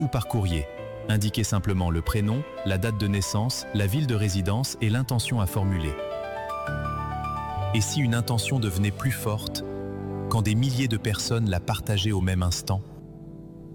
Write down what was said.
ou par courrier. Indiquez simplement le prénom, la date de naissance, la ville de résidence et l'intention à formuler. Et si une intention devenait plus forte, quand des milliers de personnes la partageaient au même instant ?